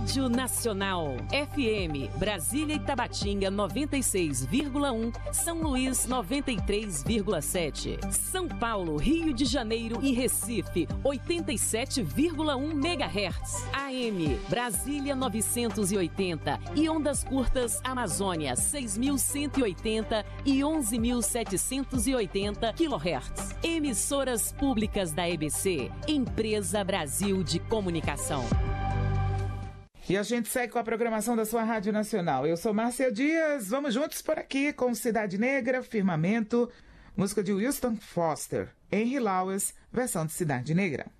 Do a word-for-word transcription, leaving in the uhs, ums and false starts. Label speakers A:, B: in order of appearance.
A: Rádio Nacional. F M, Brasília e Tabatinga noventa e seis vírgula um, São Luís noventa e três vírgula sete. São Paulo, Rio de Janeiro e Recife oitenta e sete vírgula um megahertz. A M, Brasília novecentos e oitenta e ondas curtas Amazônia seis mil cento e oitenta e onze mil setecentos e oitenta quilohertz. Emissoras públicas da E B C, Empresa Brasil de Comunicação.
B: E a gente segue com a programação da sua Rádio Nacional. Eu sou Márcia Dias, vamos juntos por aqui com Cidade Negra, Firmamento, música de Wilson Foster, Henry Lawes, versão de Cidade Negra.